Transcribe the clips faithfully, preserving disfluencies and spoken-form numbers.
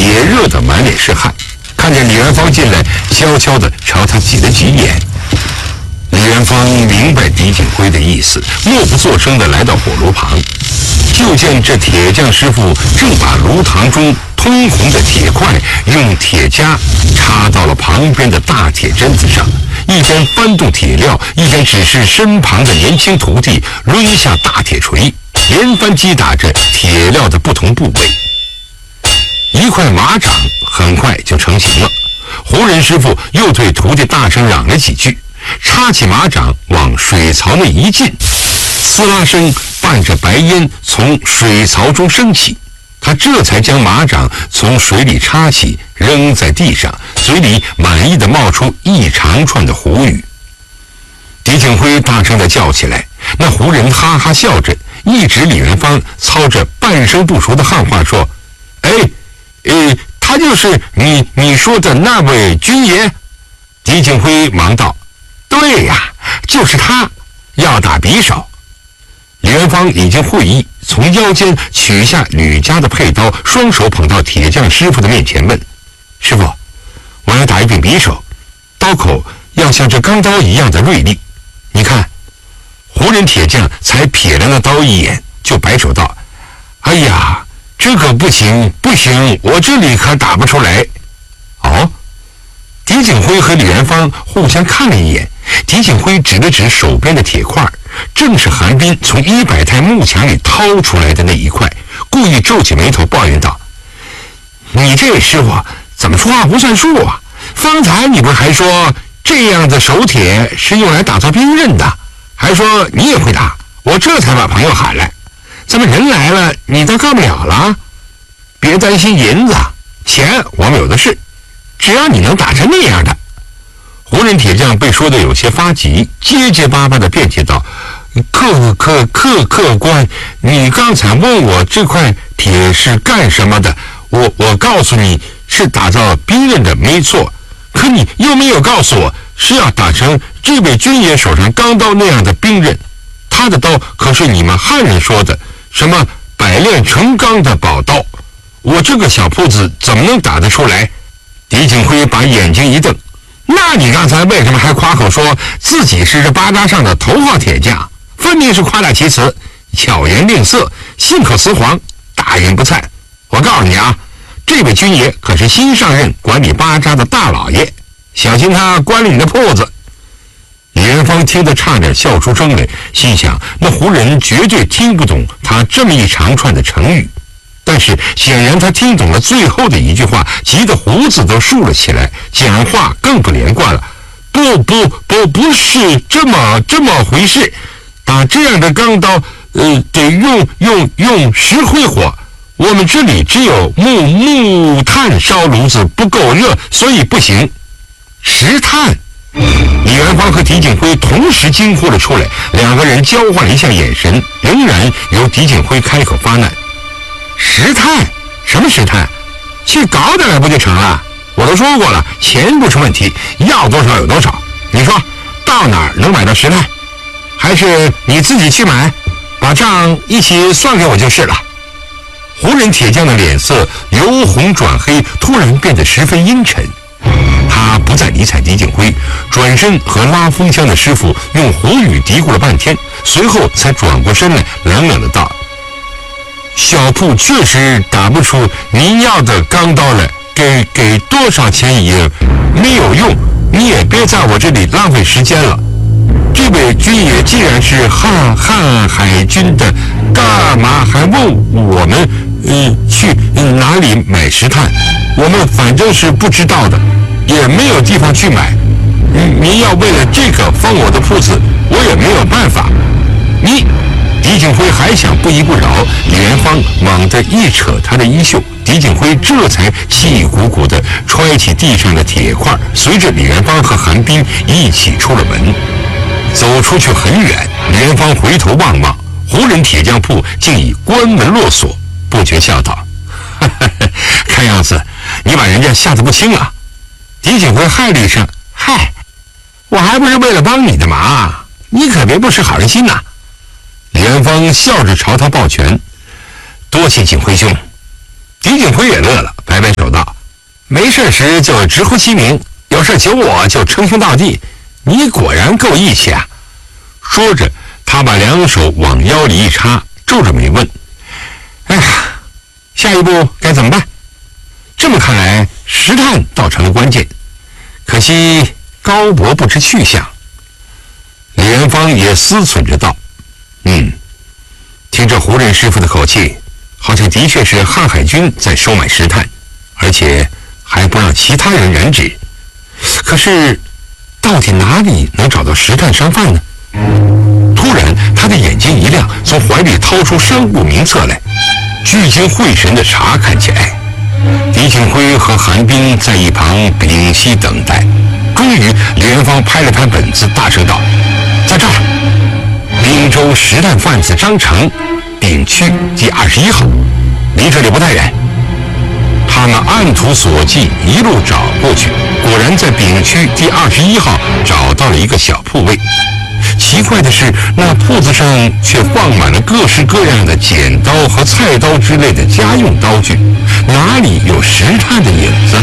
也热得满脸是汗。看见李元芳进来，悄悄地朝他挤了挤眼。李元芳明白狄景辉的意思，默不作声地来到火炉旁，就见这铁匠师傅正把炉膛中通红的铁块用铁夹插到了旁边的大铁针子上，一边搬动铁料，一边指示身旁的年轻徒弟抡下大铁锤，连番击打着铁料的不同部位。一块马掌很快就成型了，胡人师傅又对徒弟大声嚷了几句，插起马掌往水槽内一进，呲啦声伴着白烟从水槽中升起，他这才将马掌从水里插起，扔在地上，嘴里满意地冒出一长串的胡语。狄景辉大声地叫起来，那胡人哈哈笑着，一指李元芳，操着半生不熟的汉话说：“哎，呃，他就是你你说的那位军爷。”狄景辉忙道：“对呀，就是他，要打匕首。”李元芳已经会意，从腰间取下吕家的佩刀，双手捧到铁匠师傅的面前问：“师傅，我要打一柄匕首，刀口要像这钢刀一样的锐利。你看。”胡人铁匠才瞥了那刀一眼，就摆手道：“哎呀，这个不行不行，我这里可打不出来。”哦，狄景辉和李元芳互相看了一眼，狄景辉指了指手边的铁块，正是韩冰从一百台木墙里掏出来的那一块，故意皱起眉头抱怨道：“你这位师傅怎么说话不算数啊？方才你不是还说这样的手铁是用来打造兵刃的，还说你也会打，我这才把朋友喊来。咱们人来了，你都干不了了。别担心银子，钱我们有的是，只要你能打成那样的。”胡人铁匠被说得有些发急，结结巴巴地辩解道：“客客客客官，你刚才问我这块铁是干什么的，我我告诉你是打造兵刃的，没错。可你又没有告诉我是要打成这位军爷手上钢刀那样的兵刃，他的刀可是你们汉人说的什么百炼成钢的宝刀，我这个小铺子怎么能打得出来？”狄景辉把眼睛一瞪：“那你刚才为什么还夸口说自己是这巴扎上的头号铁匠？分明是夸大其词，巧言令色，信口雌黄，大言不惭。我告诉你啊，这位军爷可是新上任管理巴扎的大老爷，小心他关了你的铺子。”李元芳听得差点笑出声来，心想那胡人绝对听不懂他这么一长串的成语，但是显然他听懂了最后的一句话，急得胡子都竖了起来，讲话更不连贯了。不不不不是这么这么回事，打这样的钢刀，呃，得用用用石灰火，我们这里只有木木炭烧炉子不够热，所以不行。石炭！李元芳和狄景辉同时惊呼了出来，两个人交换了一下眼神，仍然由狄景辉开口发难：“石炭？什么石炭？去搞点来不就成了？我都说过了，钱不是问题，要多少有多少。你说到哪儿能买到石炭？还是你自己去买，把账一起算给我就是了。”胡人铁匠的脸色由红转黑，突然变得十分阴沉。他不再理睬狄景辉，转身和拉风箱的师傅用胡语嘀咕了半天，随后才转过身来，冷冷的道：“小铺确实打不出您要的钢刀来，给给多少钱也没有用，你也别在我这里浪费时间了。这位军爷既然是汉汉海军的，干嘛还问我们呃去哪里买石炭？我们反正是不知道的，也没有地方去买。您要为了这个封我的铺子，我也没有办法。你……”狄景辉还想不依不饶，李元芳猛地一扯他的衣袖，狄景辉这才气鼓鼓地揣起地上的铁块，随着李元芳和韩冰一起出了门。走出去很远，李元芳回头望望，胡人铁匠铺竟已关门落锁，不觉笑道：“呵呵呵，看样子你把人家吓得不轻啊。”狄景辉嗨了一声：“嗨，我还不是为了帮你的忙，你可别不识好人心呐。”李元芳笑着朝他抱拳：“多谢景辉兄。”狄景辉也乐了，摆摆手道：“ 没事时就直呼其名，有事求我就称兄道弟，你果然够义气啊！说着，他把两手往腰里一插，皱着眉问：“哎呀，下一步该怎么办？”这么看来，石炭倒成了关键，可惜高博不知去向。李元芳也思忖着道：“嗯，听这胡任师傅的口气，好像的确是瀚海军在收买石炭，而且还不让其他人染指。可是，到底哪里能找到石炭商贩呢？”突然，他的眼睛一亮，从怀里掏出商务名册来，聚精会神地查看起来。狄庆辉和韩冰在一旁屏息等待。终于，李元芳拍了拍本子，大声道：“在这儿，滨州石炭贩子张成，丙区第二十一号，离这里不太远。”他们按图索骥，一路找过去，果然在丙区第二十一号找到了一个小铺位。奇怪的是，那铺子上却放满了各式各样的剪刀和菜刀之类的家用刀具，哪里有石炭的影子？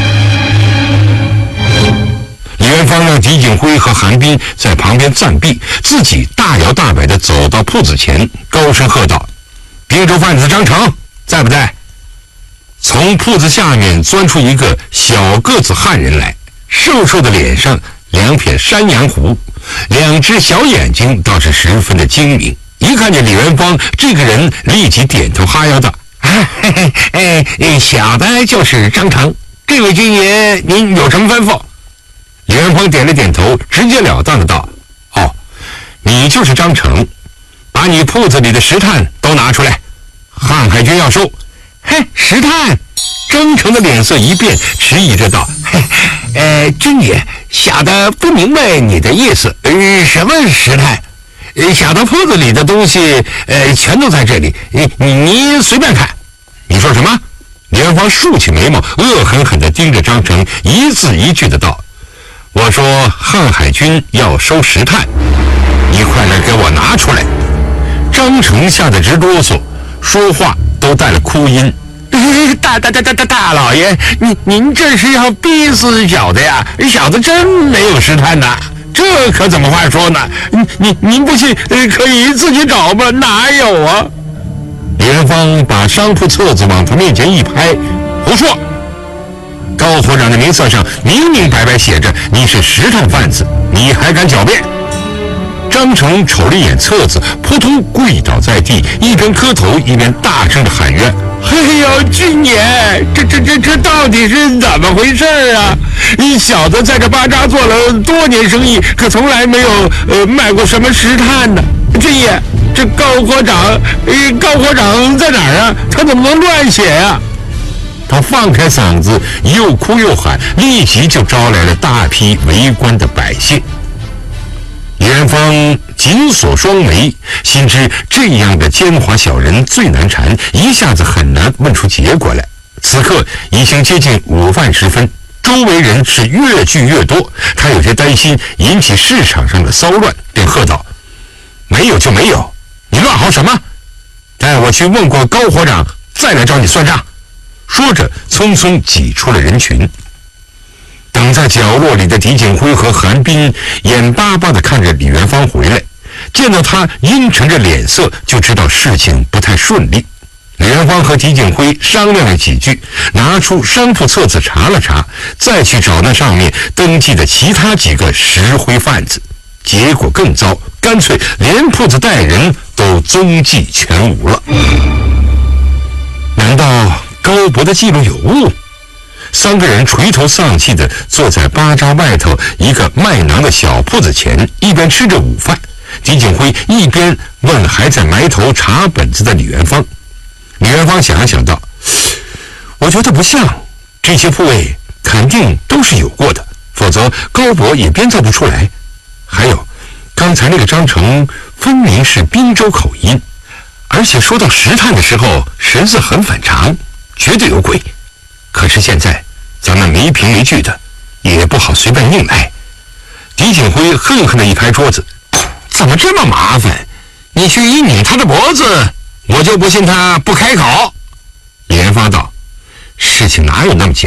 李元芳让狄景辉和韩冰在旁边暂避，自己大摇大摆地走到铺子前，高声喝道：“滨州贩子张成在不在？”从铺子下面钻出一个小个子汉人来，瘦瘦的脸上两撇山羊胡，两只小眼睛倒是十分的精明。一看见李元芳这个人，立即点头哈腰道：“啊，嘿嘿，哎哎，小的就是张成，这位军爷您有什么吩咐？”李元芳点了点头，直截了当的道：“哦，你就是张成，把你铺子里的石炭都拿出来，瀚海军要收。”“嘿，石炭！”张成的脸色一变，迟疑着道：“嘿，呃，军爷，小的不明白你的意思。呃，什么石炭？呃，小的铺子里的东西，呃，全都在这里。你你你随便看。”“你说什么？”李元芳竖起眉毛，恶狠狠地盯着张成，一字一句的道：“我说瀚海军要收石炭，你快来给我拿出来！”张成吓得直哆嗦，说话都带了哭音。“大大大大大大老爷，您您这是要逼死小的呀？小的真没有石炭呐，这可怎么话说呢？您您您不信，可以自己找吧，哪有啊？”李元芳把商铺册子往他面前一拍：“胡说！高火长的名册上明明白白写着你是石炭贩子，你还敢狡辩？”张成瞅了一眼册子，扑通跪倒在地，一边磕头一边大声的喊冤：“哎呦，军爷，这这这这到底是怎么回事啊？你小子在这巴扎做了多年生意，可从来没有呃卖过什么石炭呢。军爷，这高火长，呃高火长在哪儿啊？他怎么能乱写呀？”他放开嗓子，又哭又喊，立即就招来了大批围观的百姓。李元芳紧锁双眉，心知这样的奸猾小人最难缠，一下子很难问出结果来。此刻已经接近午饭时分，周围人是越聚越多，他有些担心引起市场上的骚乱，便喝道：“没有就没有，你乱嚎什么？带我去问过高火长，再来找你算账。”说着匆匆挤出了人群。等在角落里的狄景辉和韩冰眼巴巴地看着李元芳回来，见到他阴沉着脸色，就知道事情不太顺利。李元芳和狄景辉商量了几句，拿出商铺册子查了查，再去找那上面登记的其他几个石灰贩子，结果更糟，干脆连铺子带人都踪迹全无了。难道高博的记录有误？三个人垂头丧气地坐在巴扎外头一个卖馕的小铺子前，一边吃着午饭。狄景辉一边问还在埋头查本子的李元芳。李元芳想了想道：“我觉得不像，这些铺位肯定都是有过的，否则高博也编造不出来。还有，刚才那个张成分明是滨州口音，而且说到石炭的时候神色很反常，绝对有鬼。可是现在咱们没凭没据的，也不好随便硬来。”狄景辉恨恨地一拍桌子：“怎么这么麻烦？你去一拧他的脖子，我就不信他不开口。”李元芳道：“事情哪有那么简单？